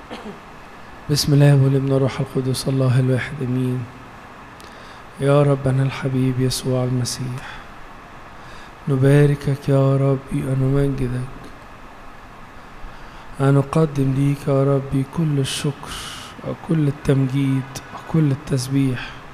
بسم الله والابن والروح القدس الله الواحد امين. يا ربنا الحبيب يسوع المسيح، نباركك يا ربي ونمجدك، ونقدم ليك يا ربي كل الشكر وكل التمجيد وكل التسبيح،